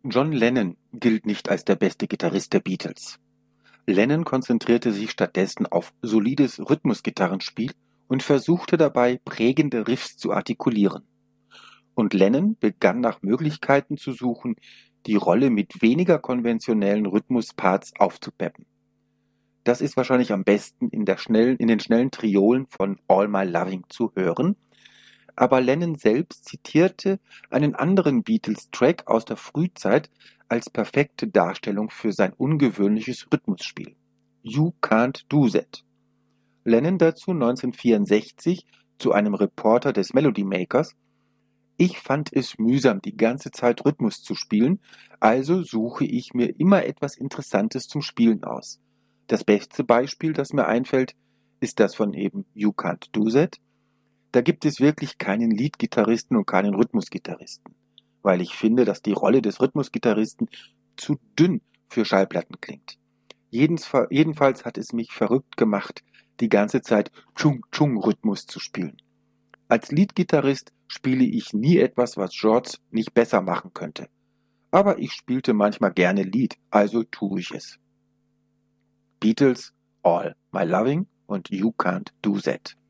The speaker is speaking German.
John Lennon gilt nicht als der beste Gitarrist der Beatles. Lennon konzentrierte sich stattdessen auf solides Rhythmusgitarrenspiel und versuchte dabei, prägende Riffs zu artikulieren. Und Lennon begann nach Möglichkeiten zu suchen, die Rolle mit weniger konventionellen Rhythmusparts aufzupeppen. Das ist wahrscheinlich am besten in den schnellen Triolen von All My Loving zu hören, aber Lennon selbst zitierte einen anderen Beatles-Track aus der Frühzeit als perfekte Darstellung für sein ungewöhnliches Rhythmusspiel. You Can't Do That. Lennon dazu 1964 zu einem Reporter des Melody Makers: Ich fand es mühsam, die ganze Zeit Rhythmus zu spielen, also suche ich mir immer etwas Interessantes zum Spielen aus. Das beste Beispiel, das mir einfällt, ist das von eben You Can't Do That. Da gibt es wirklich keinen Lead-Gitarristen und keinen Rhythmusgitarristen, weil ich finde, dass die Rolle des Rhythmusgitarristen zu dünn für Schallplatten klingt. Jedenfalls hat es mich verrückt gemacht, die ganze Zeit Chung-Chung-Rhythmus zu spielen. Als Lead-Gitarrist spiele ich nie etwas, was George nicht besser machen könnte. Aber ich spielte manchmal gerne Lead, also tue ich es. Beatles, All My Loving und You Can't Do That.